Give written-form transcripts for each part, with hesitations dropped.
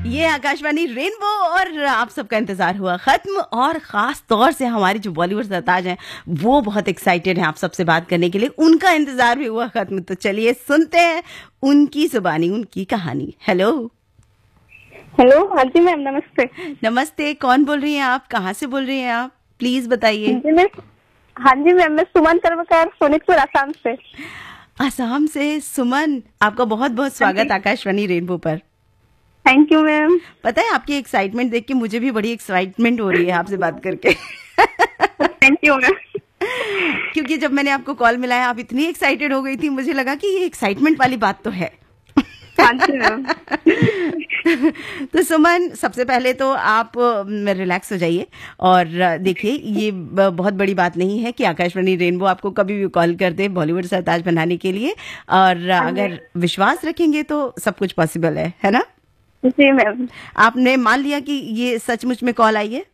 ये आकाशवाणी रेनबो और आप सबका इंतजार हुआ खत्म। और खास तौर से हमारे जो बॉलीवुड सरताज हैं वो बहुत एक्साइटेड हैं आप सबसे बात करने के लिए, उनका इंतजार भी हुआ खत्म। तो चलिए सुनते हैं उनकी जुबानी उनकी कहानी। हेलो हेलो, हाँ जी मैम, नमस्ते। नमस्ते, कौन बोल रही हैं आप, कहाँ से बोल रही हैं आप, प्लीज बताइए। हाँ जी मैम, मैं सुमन कर्मकार, सोनितपुर, आसाम से। आसाम से सुमन, आपका बहुत बहुत स्वागत आकाशवाणी रेनबो पर। Thank you ma'am. पता है आपकी एक्साइटमेंट देख के मुझे भी बड़ी एक्साइटमेंट हो रही है आपसे बात करके। Thank you ma'am. क्योंकि जब मैंने आपको कॉल मिलाया आप इतनी एक्साइटेड हो गई थी, मुझे लगा कि ये एक्साइटमेंट वाली बात तो है। हाँ जी मैम। तो सुमन, सबसे पहले तो आप रिलैक्स हो जाइए और देखिए, ये बहुत बड़ी बात नहीं है कि आकाशवाणी रेनबो आपको कभी भी कॉल कर दे बॉलीवुड सरताज बनाने के लिए, और अगर विश्वास रखेंगे तो सब कुछ पॉसिबल है ना? जी मैम। आपने मान लिया कि ये सचमुच में कॉल आई है?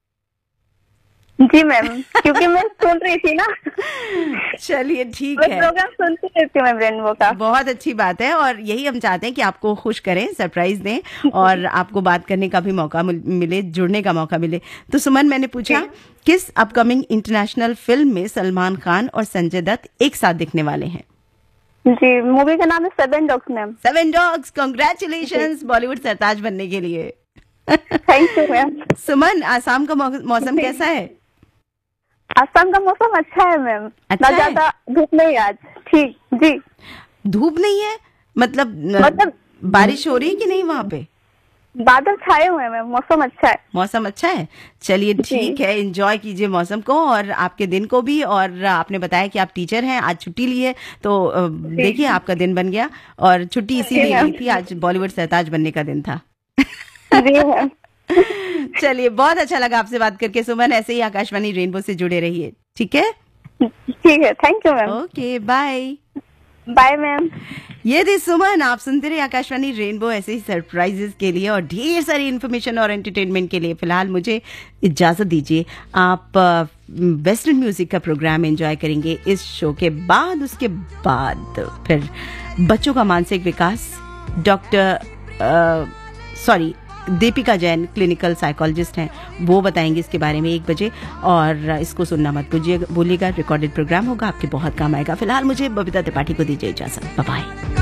जी मैम, क्योंकि मैं सुन रही थी ना। चलिए ठीक है, प्रोग्राम सुनती रहती हूँ मैम रेनबो का। बहुत अच्छी बात है, और यही हम चाहते हैं कि आपको खुश करें, सरप्राइज दें और आपको बात करने का भी मौका मिले, जुड़ने का मौका मिले। तो सुमन, मैंने पूछा किस अपकमिंग इंटरनेशनल फिल्म में सलमान खान और संजय दत्त एक साथ दिखने वाले हैं? जी, मूवी का नाम है 7 dogs ma'am. 7 dogs, congratulations Bollywood सरताज बनने के लिए। Thank you ma'am. सुमन, आसाम का मौसम कैसा है? आसाम का मौसम अच्छा है मैम, अच्छा ना ज्यादा धूप नहीं आज। ठीक जी। धूप नहीं है मतलब बारिश हो रही है कि नहीं वहाँ पे? बादल छाए हुए हैं मैम, मौसम अच्छा है। मौसम अच्छा है, चलिए ठीक है, एंजॉय कीजिए मौसम को और आपके दिन को भी। और आपने बताया कि आप टीचर हैं, आज छुट्टी ली है, तो देखिए आपका दिन बन गया। और छुट्टी इसीलिए ली थी, आज बॉलीवुड सरताज बनने का दिन था। जी। चलिए, बहुत अच्छा लगा आपसे बात करके सुमन, ऐसे ही आकाशवाणी रेनबो से जुड़े रहिए, ठीक है? ठीक है, thank you ma'am. Okay, bye bye ma'am. ये थी सुमन, आप सुनते रहे आकाशवाणी रेनबो ऐसे ही सरप्राइजेस के लिए और ढेर सारी इन्फॉर्मेशन और एंटरटेनमेंट के लिए। फिलहाल मुझे इजाजत दीजिए, आप वेस्टर्न म्यूजिक का प्रोग्राम एंजॉय करेंगे इस शो के बाद। उसके बाद फिर बच्चों का मानसिक विकास, दीपिका जैन क्लिनिकल साइकोलॉजिस्ट हैं, वो बताएंगे इसके बारे में 1 बजे। और इसको सुनना मत भूलिएगा, रिकॉर्डेड प्रोग्राम होगा, आपके बहुत काम आएगा। फिलहाल मुझे बबीता त्रिपाठी को दीजिए इजाजत, बाय बाय।